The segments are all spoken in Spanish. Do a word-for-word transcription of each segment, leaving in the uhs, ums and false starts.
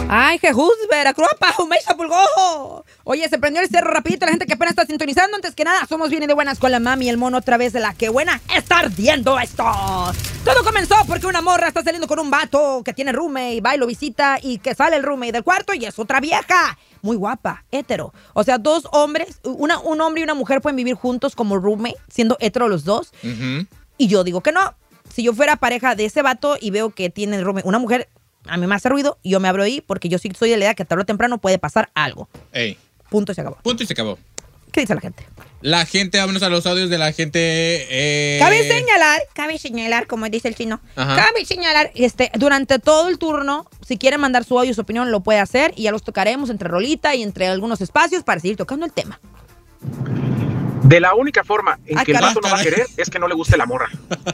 Ay, Jesús, Veracruz, Pajumecha, Pulgojo. Oye, se prendió el cerro rapidito, la gente que apenas está sintonizando. Antes que nada, somos bien y de buenas con la mami, el mono otra vez de la que buena está ardiendo esto. Todo comenzó porque una morra está saliendo con un vato que tiene roommate, va y lo visita y que sale el roommate del cuarto y es otra vieja. Muy guapa, hétero. O sea, dos hombres, una, un hombre y una mujer pueden vivir juntos como roommate, siendo hétero los dos. Uh-huh. Y yo digo que no. Si yo fuera pareja de ese vato y veo que tiene roommate, una mujer, a mí me hace ruido y yo me abro ahí porque yo sí soy de la edad que tarde o temprano puede pasar algo. Ey. Punto y se acabó. Punto y se acabó. ¿Qué dice la gente? La gente, vámonos a los audios de la gente. Eh... Cabe señalar, cabe señalar, como dice el chino, Ajá. cabe señalar, este, durante todo el turno, si quiere mandar su audio, su opinión, lo puede hacer y ya los tocaremos entre rolita y entre algunos espacios para seguir tocando el tema. De la única forma en Ay, que el caray. vato no va a querer es que no le guste la morra.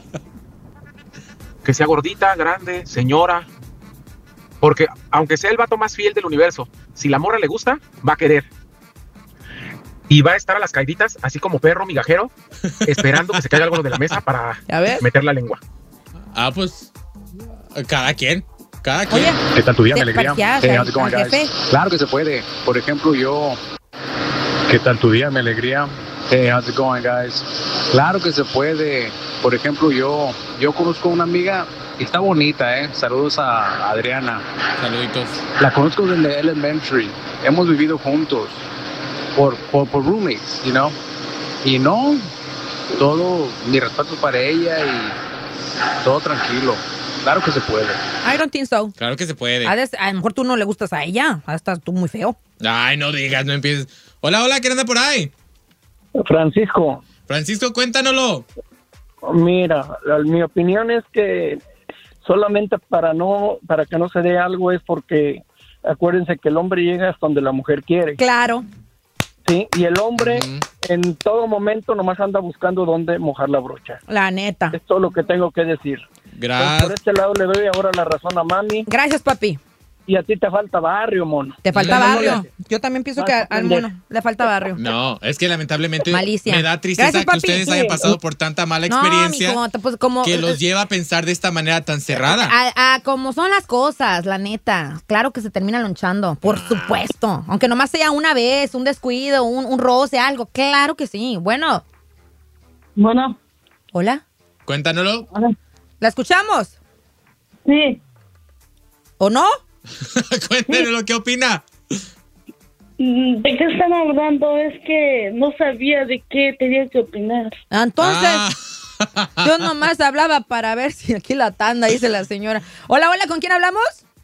Que sea gordita, grande, señora. Porque aunque sea el vato más fiel del universo, si la morra le gusta, va a querer. Y va a estar a las caiditas, así como perro migajero, esperando que se caiga algo de la mesa para meter la lengua. Ah, pues, cada quien, cada quien. Oye, ¿qué tal tu día, mi alegría? Hey, how's it going, guys? Claro que se puede. Por ejemplo, yo... ¿Qué tal tu día, mi alegría? Hey, how's it going, guys? Claro que se puede. Por ejemplo, yo, yo conozco una amiga y está bonita, ¿eh? Saludos a Adriana. Saluditos. La conozco desde elementary. Hemos vivido juntos. Por, por, por roommates, you know, y no, todo, mi respeto para ella y todo tranquilo, claro que se puede. I don't think so. Claro que se puede. A, des, a lo mejor tú no le gustas a ella, ahora estás tú muy feo. Ay, no digas, no empieces. Hola, hola, ¿quién anda por ahí? Francisco. Francisco, cuéntanoslo. Mira, la, mi opinión es que solamente para no, para que no se dé algo es porque acuérdense que el hombre llega hasta donde la mujer quiere. Claro. Sí, y el hombre uh-huh. en todo momento nomás anda buscando dónde mojar la brocha. La neta. Es todo lo que tengo que decir. Gracias. Por este lado le doy ahora la razón a mami. Gracias, papi. Y a ti te falta barrio, mono. Te falta no, barrio. No, no, Yo también pienso que al mono le falta barrio. No, es que lamentablemente Malicia. me da tristeza Gracias, que papi. ustedes hayan pasado por tanta mala experiencia no, mijo, pues como, que los lleva a pensar de esta manera tan cerrada. A, a como son las cosas, la neta. Claro que se termina lonchando, por ah. supuesto. Aunque nomás sea una vez, un descuido, un, un roce, algo. Claro que sí. Bueno. Bueno. Hola. Cuéntanoslo. Hola. ¿La escuchamos? Sí. ¿O no? Cuéntenos, ¿qué opina? ¿De qué están hablando? Es que no sabía de qué tenía que opinar. Entonces, ah. yo nomás hablaba para ver si aquí la tanda, dice la señora. Hola, hola, ¿con quién hablamos?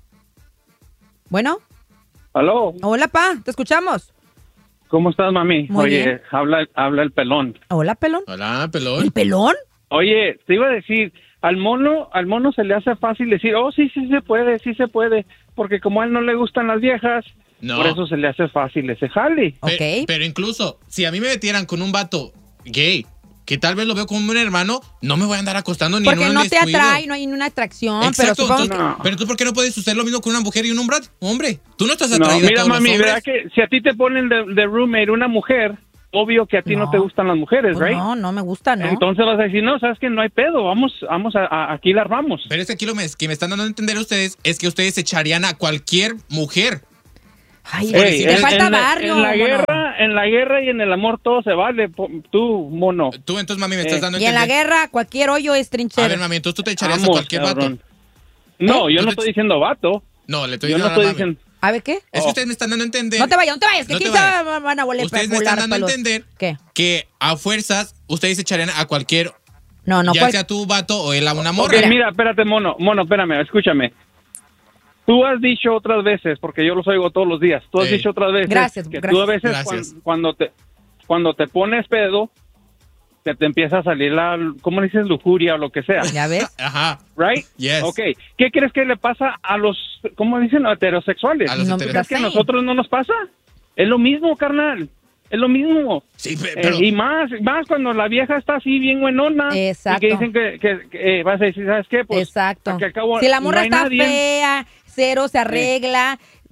Bueno. ¿Aló? Hola, pa, te escuchamos. ¿Cómo estás, mami? Muy Oye, bien. habla, habla el pelón. Hola, pelón. Hola, pelón. ¿El pelón? Oye, te iba a decir, al mono, al mono se le hace fácil decir, oh, sí, sí se puede, sí se puede, porque como a él no le gustan las viejas, no. Por eso se le hace fácil ese jale. Pe- okay. Pero incluso, si a mí me metieran con un vato gay, que tal vez lo veo como un hermano, no me voy a andar acostando ni porque en un no descuido. te atrae, no hay ninguna atracción. Exacto, pero, entonces, no. pero tú, ¿por qué no puedes hacer lo mismo con una mujer y un hombre? Hombre, tú no estás atraído no, mira, a todos mami, los hombres. ¿verdad que si a ti te ponen de, de roommate una mujer, obvio que a ti no, no te gustan las mujeres, pues ¿right? No, no me gusta, ¿no? Entonces vas a decir, no, sabes que no hay pedo, vamos, vamos a, a aquí la armamos. Pero es que aquí lo me, que me están dando a entender ustedes es que ustedes echarían a cualquier mujer. Ay, hey, te en, falta en barrio. La, en la mono. guerra, en la guerra y en el amor todo se vale, tú, mono. Tú entonces, mami, me estás dando a Y en entender. la guerra cualquier hoyo es trinchera. A ver, mami, entonces tú te echarías Vamos, a cualquier cabrón. vato. No, ¿Eh? yo no te... estoy diciendo vato. No, le estoy yo diciendo no estoy a la diciendo... A ver, ¿qué? Es que ustedes me están dando a entender. No te vayas, no te vayas, que no aquí se van a volver Ustedes me están dando pelos. a entender ¿Qué? que a fuerzas ustedes echarían a cualquier, no, no, ya cual... sea tu vato o él a una morra. Okay, mira, espérate, mono, mono, espérame, escúchame. Tú has dicho otras veces, porque yo los oigo todos los días, tú has sí. dicho otras veces gracias, que gracias. tú a veces cuando, cuando, te, cuando te pones pedo, que te empieza a salir la, ¿cómo dices? Lujuria o lo que sea. ¿Ya ves? Ajá. Right? Yes. Ok. ¿Qué crees que le pasa a los, ¿cómo dicen? Heterosexuales. A los no, heterosexuales. ¿Crees que a nosotros no nos pasa? Es lo mismo, carnal. Es lo mismo. Sí, pero... Eh, y más, más cuando la vieja está así bien buenona. Exacto. Y que dicen que, que, que eh, vas a decir, ¿sabes qué? Pues, exacto. Que acabo, si la morra no hay está nadie. fea, cero se arregla,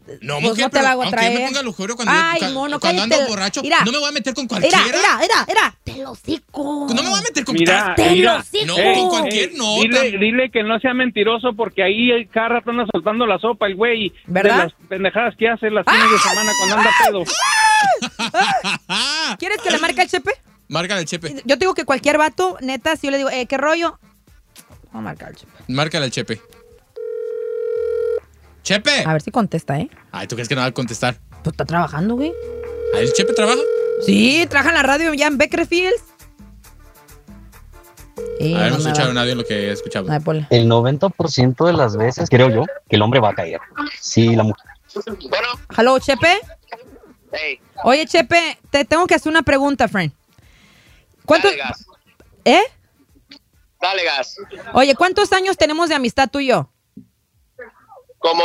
No, pues mujer, no te la hago aunque traer. yo me ponga lujurio cuando, Ay, yo, mono, cuando ando cállate. borracho, Mira. no me voy a meter con cualquiera. Mira, mira, mira, mira. Te lo hocico. No me voy a meter con Mira, cualquiera. Te mira. lo hocico. No, Ey, con cualquier ey, no. Dile, tan- dile que no sea mentiroso porque ahí cada rato anda soltando la sopa el güey. ¿Verdad? De las pendejadas que hace las fines de semana cuando anda pedo. ¿Quieres que le marque al Chepe? Márcale al Chepe. Yo te digo que cualquier vato, neta, si yo le digo, eh, ¿qué rollo? Vamos a marcar al Chepe. Márcale al Chepe. ¡Chepe! A ver si contesta, ¿eh? Ay, ¿tú crees que no va a contestar? Pues está trabajando, güey. ¿Ahí el Chepe trabaja? Sí, trabaja en la radio ya en Beckerfield. Sí, A ver, no vamos a me escuchar va. un audio en lo que escuchamos. A ver, ponle. El noventa por ciento de las veces, creo yo, que el hombre va a caer. Sí, la mujer. Bueno, Hello, Chepe. hey, Oye, Chepe, te tengo que hacer una pregunta, friend. ¿Cuántos? dale gas, ¿Eh? dale gas. Oye, ¿cuántos años tenemos de amistad tú y yo? Como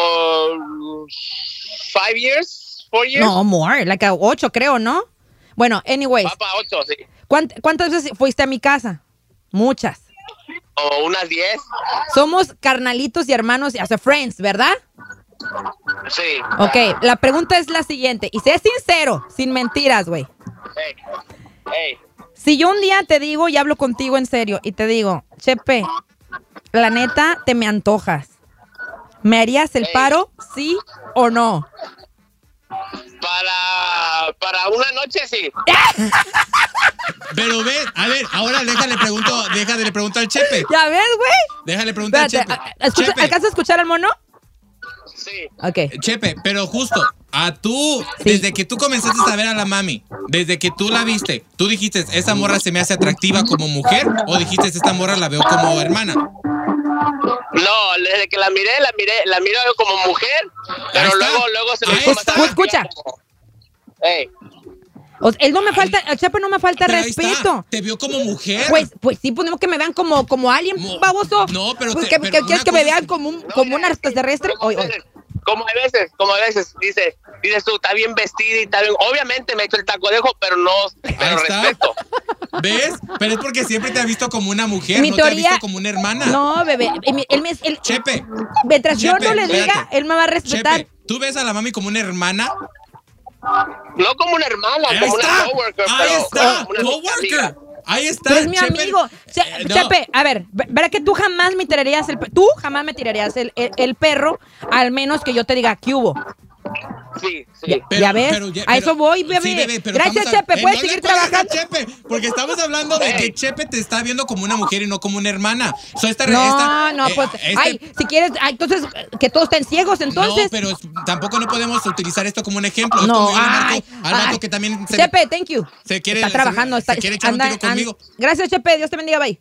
five years, four years. No, more, like a ocho, creo, ¿no? Bueno, anyways, Va para ocho, sí. ¿cuánt- ¿cuántas veces fuiste a mi casa? Muchas. O unas diez. Somos carnalitos y hermanos, o sea, friends, ¿verdad? Sí. Ok, la pregunta es la siguiente, y sé sincero, sin mentiras, güey. Hey, hey. Si yo un día te digo y hablo contigo en serio y te digo, Chepe, la neta, te me antojas. ¿Me harías el Ey. paro, sí o no? Para, para una noche, sí. Pero ve, a ver, ahora déjale pregunto, déjale preguntar al Chepe. ¿Ya ves, güey? Déjale preguntar Espérate, al Chepe. a- escucha- Chepe, ¿alcanzas a escuchar al mono? Sí. Ok. Chepe, pero justo, a tú, Sí. desde que tú comenzaste a ver a la mami, desde que tú la viste, ¿tú dijiste, esa morra se me hace atractiva como mujer? ¿O dijiste, esta morra la veo como hermana? No, desde que la miré, la miré, la miro como mujer, pero está. luego, luego se me Ahí hizo más está. atractiva Escucha. como- Hey, O sea, él no me falta, al Chepe no me falta Pero ahí está, respeto. te vio como mujer. Pues, pues sí, ponemos que me vean como, como alguien, Mo- baboso. no, pero Pues te- que, pero que- una ¿quieres que me cosa vean es- como un, no, como un mira, extraterrestre? como Oye, a oye. veces- Como a veces, como a veces, dice, dices tú, está bien vestida y está bien. Obviamente me he hecho el taco de ojo, pero no, Ahí pero está. respeto. ¿Ves? Pero es porque siempre te ha visto como una mujer, Mi no te ha teoría- visto como una hermana. No, bebé. Él, él me- él- Chepe, mientras yo Chepe, no le diga, espérate. él me va a respetar. Chepe, ¿tú ves a la mami como una hermana? No como una hermana, Ahí como está, una coworker, ahí pero está, como una amiga. coworker. Ahí está. Tú eres mi Chepe. amigo. Che- Eh, no. Chepe, a ver, ve- verá que tú jamás me tirarías el pe- tú jamás me tirarías el, el, el perro, al menos que yo te diga ¿qué hubo? Sí, sí. Ya, Pero- ya ves, pero ya- a pero- eso voy, bebé. sí, bebé, pero Gracias, vamos a- Chepe, eh, puedes no le seguir cuelgues a trabajando. Chepe, porque estamos hablando de que Ey. Chepe te está viendo como una mujer y no como una hermana. So, esta, No, esta- no, eh, pues, este- ay, si quieres, ay, entonces, que todos estén ciegos, entonces. No, pero es- tampoco no podemos utilizar esto como un ejemplo. Es No, como yo le marco ay, al vato ay. que también se, Chepe, thank you. se quiere- Está trabajando, se- está, se quiere echar un tiro conmigo. Gracias, Chepe, Dios te bendiga, bye.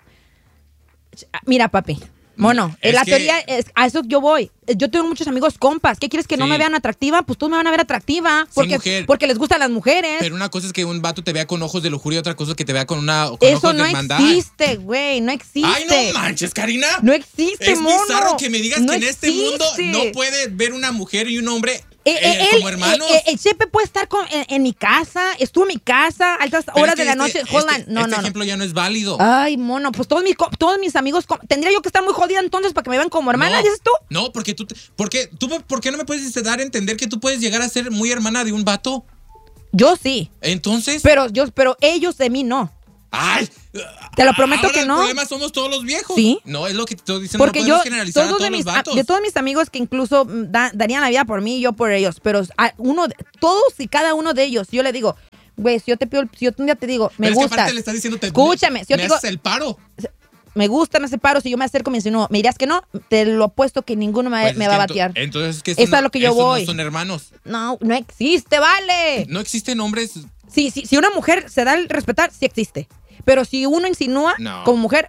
Ch- Mira, papi. Mono, Es la que- teoría es, a eso yo voy. Yo tengo muchos amigos compas. ¿Qué quieres que no Sí. me vean atractiva? Pues todos me van a ver atractiva. Porque, mujer. porque les gustan las mujeres. Pero una cosa es que un vato te vea con ojos de lujuria y otra cosa es que te vea con una con Eso ojos no de hermandad. existe, güey. No existe. Ay, no manches, Karina. No existe, Es mono. bizarro que me digas No que en este mundo existe. no puede ver una mujer y un hombre Eh, eh, eh, como él, hermanos. eh, eh, el Chepe puede estar con- en, en mi casa. Estuvo en mi casa a altas Pero horas es que de la este- noche. Hold este, on. No, este no, no. ejemplo ya no es válido. Ay, mono, pues todos mis, co- todos mis amigos, co- tendría yo que estar muy jodida entonces para que me vean como hermana, no, ¿dices tú? No, porque tú, te- porque tú, ¿por qué no me puedes dar a entender que tú puedes llegar a ser muy hermana de un vato? Yo sí, Entonces, pero yo, pero ellos de mí no. ay, Te lo prometo ahora que no. El problema somos todos los viejos. Sí. No es lo que te estoy diciendo. Porque no yo, podemos generalizar a todos todos de mis, los a- vatos. de todos mis amigos que incluso mm, da- darían la vida por mí y yo por ellos, pero a uno, de- todos y cada uno de ellos, yo le digo, güey, si yo te pido, el- si yo un día te digo, me Pero es que gusta, aparte le estás diciendo, te, escúchame, si yo me te digo, haces el paro. me gusta, me hace paro, si yo me acerco y me insinúo, me dirías que no, te lo apuesto que ninguno me, Pues me es va a que ento- batear. Entonces, ¿qué Eso es a lo que yo esos voy. no son hermanos. No, no existe, vale. No existen hombres. Sí, sí, si una mujer se da el respetar, sí existe. Pero si uno insinúa No. como mujer,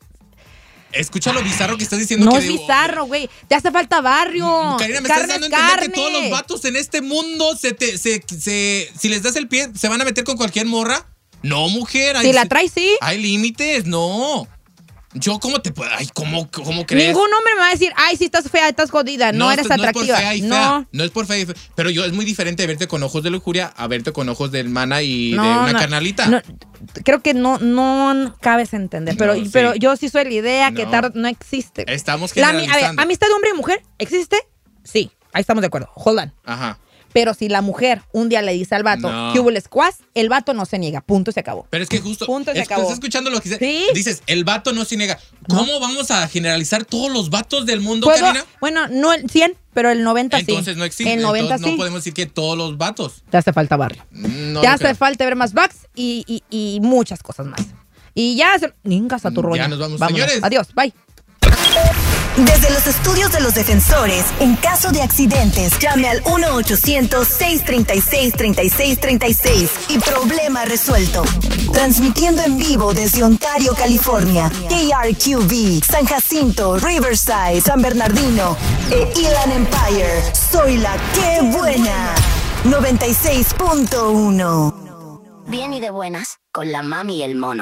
Escucha lo bizarro que estás diciendo. no que es de- bizarro, güey. Te hace falta barrio. Karina, me Carne estás dando a es entender carne. que todos los vatos en este mundo se te, se, se- si les das el pie, se van a meter con cualquier morra. No, mujer. Si hay- la traes, sí. Hay límites, no. Yo, ¿cómo te puedo? Ay, ¿cómo, cómo crees? Ningún hombre me va a decir, ay, si estás fea, estás jodida, no, eres esto- atractiva. No es por fea y fea. No, No es por fea y fea. Pero yo, es muy diferente verte con ojos de lujuria a verte con ojos de hermana y no, de una no, carnalita. no, creo que no, no cabes entender. Pero, No, sí. pero yo sí soy la idea que No. tar- no existe. Estamos La ami- a ver, generalizando. amistad de hombre y mujer, ¿existe? Sí. ahí estamos de acuerdo. Hold on. Ajá. Pero si la mujer un día le dice al vato, No. ¿qué hubo el squash? El vato no se niega. Punto, se acabó. Pero es que justo. Punto, se es, acabó. ¿Estás escuchando lo que dices? ¿Sí? Dices, el vato no se niega. ¿Cómo vamos a generalizar todos los vatos del mundo, ¿Puedo? Karina? Bueno, no el cien, pero el noventa sí. Entonces no existe. El noventa Entonces sí. no podemos decir que todos los vatos. Te hace falta barrio. No Te lo hace creo. falta ver más bugs y, y, y muchas cosas más. Y ya se... Ningas a tu rollo. Ya nos vamos, Vámonos. señores. Adiós, bye. Desde los estudios de los defensores, en caso de accidentes, llame al uno ochocientos, seiscientos treinta y seis, treinta y seis treinta y seis y problema resuelto. Transmitiendo en vivo desde Ontario, California, K R Q V, San Jacinto, Riverside, San Bernardino e Inland Empire. Soy la que buena. noventa y seis punto uno. Bien y de buenas, con la mami y el mono.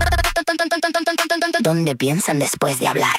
¿Dónde piensan después de hablar?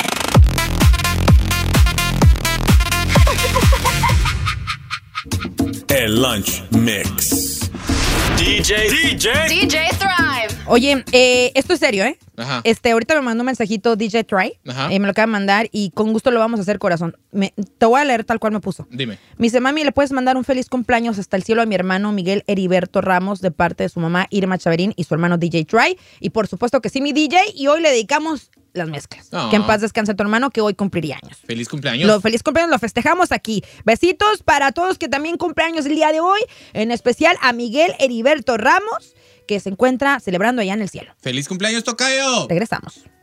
El Lunch Mix. D J, D J. D J Thrive. Oye, eh, esto es serio, ¿eh? Ajá. Este, ahorita me mandó un mensajito D J Try. Ajá. Eh, me lo acaba de mandar y con gusto lo vamos a hacer, corazón. Me- te voy a leer tal cual me puso. Dime. Me dice, mami, ¿le puedes mandar un feliz cumpleaños hasta el cielo a mi hermano Miguel Heriberto Ramos de parte de su mamá Irma Chaverín y su hermano D J Try? Y por supuesto que sí, mi D J. Y hoy le dedicamos las mezclas. Oh. Que en paz descanse tu hermano, que hoy cumpliría años. Feliz cumpleaños. Lo feliz cumpleaños lo festejamos aquí. Besitos para todos que también cumpleaños el día de hoy. En especial a Miguel Heriberto Ramos, que se encuentra celebrando allá en el cielo. Feliz cumpleaños, tocayo. Regresamos.